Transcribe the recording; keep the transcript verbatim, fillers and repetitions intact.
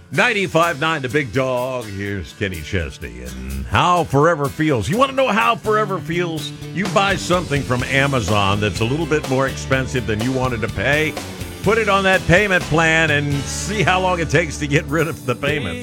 ninety-five point nine The Big Dog. Here's Kenny Chesney and how forever feels. You want to know how forever feels? You buy something from Amazon that's a little bit more expensive than you wanted to pay. Put it on that payment plan and see how long it takes to get rid of the payment.